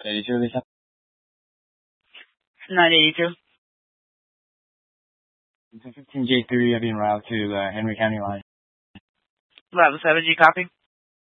82, Lisa? 982. 15J3 being routed to Henry County line. 11-7, G copy.